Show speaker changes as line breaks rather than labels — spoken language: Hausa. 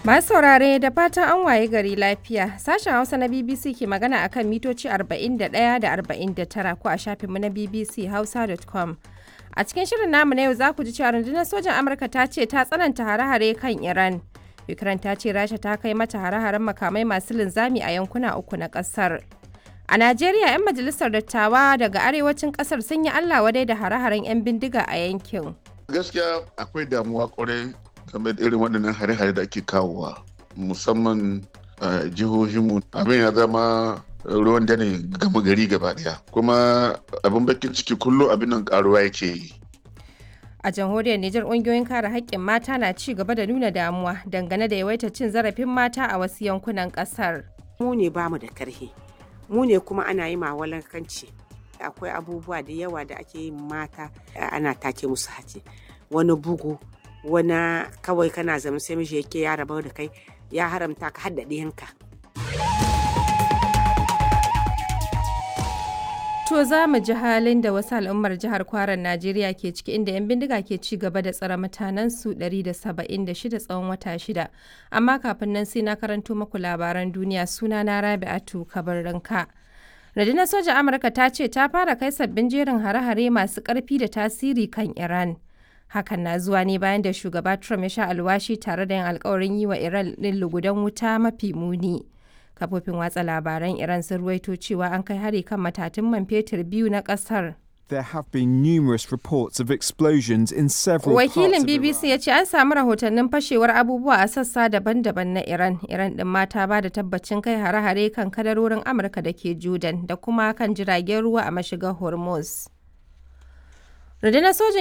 Masu saurare da fatan an waye gari lafiya. Sashen Hausa na BBC ke magana akan mitoci 41 da 49 ko a shafinmu na bbchausa.com. A cikin shirin namu na yau za ku ji cewa rundunar sojan Amurka ta ce ta tsananta hare-hare kan Iran. Ukraine ta ce Rasha ta kai mata hare-haren makamai masu linzami a yankuna uku na ƙasar. A Najeriya, 'yan majalisar dattawa daga arewacin ƙasar sun yi Allah wadai da hare-haren 'yan bindiga a yankin.
Gaskiya akwai damuwa kwarai game da irin waɗannan hare-hare da ake kawowa musamman a jihohinmu. Abin ya zama ruwan dare gama gari gaba daya, kuma abin bakin ciki kullum abin nan karuwa yake yi.
A jamhuriyar Nijar, ƙungiyoyin kare haƙƙin mata na ci gaba da nuna damuwa dangane da yawaitar cin zarafin mata a wasu yankunan ƙasar.
Mu ne bamu da karhi, mu ne kuma ana yi mawalankanci. Akwai abubuwa da yawa da ake yin mata ana take musu hace, wani bugu, wani kawai kana zama sai miji yake ya rabar da kai, ya haramta ka haddade yanka.
To za mu ji halin da wasu al'ummar jihar Kwaran Najeriya ke ciki, inda 'yan bindiga ke ci gaba da tsare mutanensu 176 tsawon wata 6. Amma kafin nan sai na karanto maku labaran duniya. Suna na Rabi'atu Kabarranka. Rundunar sojan Amurka ta ce ta fara kai sabbin jerin hare-hare masu ƙarfi da tasiri kan Iran. Hakan na zuwa ne bayan da shugaba Trump ya sha alwashi tare da yin alkawarin yi wa Iran ɗin lugudan wuta mafi muni. Kafofin watsa labaran Iran sun ruwaito cewa an kai hari kan matatun man fetur biyu na ƙasar.
There have been numerous reports of explosions in several parts of
Wakilin
Iran.
BBC ya ce an samu rahotannin fashewar abubuwa a sassa daban-daban na Iran. Iran ɗin ma ta ba da tabbacin kai hare-hare kan kadarorin Amurka da ke Jordan da kuma kan jiragen ruwa a mashigar Hormuz. Rundunar sojin